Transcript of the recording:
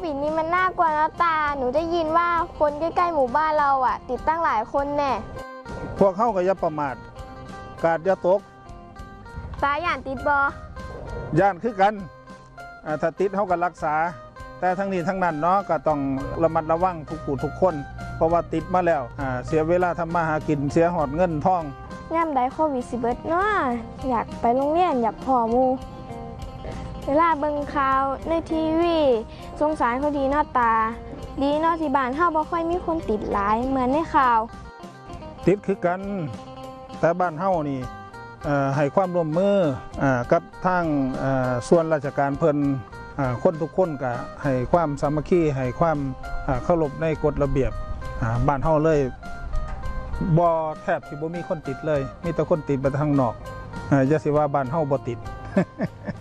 วิดนี่มันน่ากลัวนะตาหนูได้ยินว่าคนใกล้ๆหมู่บ้านเราอ่ะติดตั้งหลายคนแน่พวกเขาก็อย่าประมาทกาดอย่าตกตาย่านติดบย่านคือกันถ้าติดเขาก็รักษาแต่ทั้งนี้ทั้งนั้นเนาะก็ต้องระมัดระวังทุกผู้ทุกคนเพราะว่าติดมาแล้วเสียเวลาทำมาหากินเสียหอดเงินทองย่ำได้โควิดสิเบิดเนาะอยากไปโรงเรียนอยากพ่อหมู่เวลาเบิ่งข่าวในทีวีสงสารเขาดีเนาะตาดีเนาะที่บ้านเฮาบ่ค่อยมีคนติดหลายเหมือนในข่าวติดคือกันแต่บ้านเฮานี่ให้ความร่วมมือกับทางส่วนราชการเพิ่นคนทุกคนก็ให้ความสามัคคีให้ความเคารพในกฎระเบียบบ้านเฮาเลยบ่แทบสิบ่มีคนติดเลยมีแต่คนติดไปทางนอกอย่าสิว่าบ้านเฮาบ่ติด